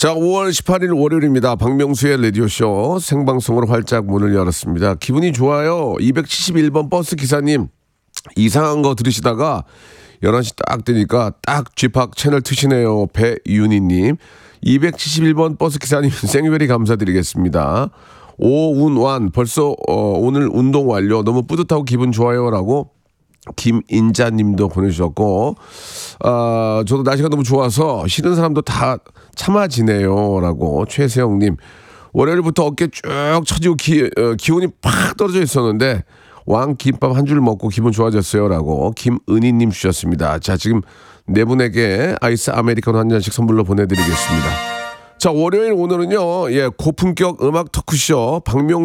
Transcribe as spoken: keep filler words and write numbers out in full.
자, 오월 십팔일 월요일입니다. 박명수의 라디오쇼 생방송으로 활짝 문을 열었습니다. 기분이 좋아요. 이백칠십일번 버스 기사님, 이상한 거 들으시다가 열한 시 딱 되니까 딱 쥐팍 채널 트시네요. 배윤희님. 이백칠십일번 버스 기사님 생유베리 감사드리겠습니다. 오운완 벌써 어, 오늘 운동 완료. 너무 뿌듯하고 기분 좋아요라고 김인자님도 보내주셨고, 아 저도 날씨가 너무 좋아서 싫은 사람도 다 참아지네요라고 최세영님. 월요일부터 어깨 쭉 처지고 기, 어, 기온이 팍 떨어져 있었는데 왕 김밥 한 줄 먹고 기분 좋아졌어요라고 김은희님 주셨습니다. 자, 지금 네 분에게 아이스 아메리카노 한 잔씩 선물로 보내드리겠습니다. 자, 월요일 오늘은요, 예, 고품격 음악 토크쇼 박명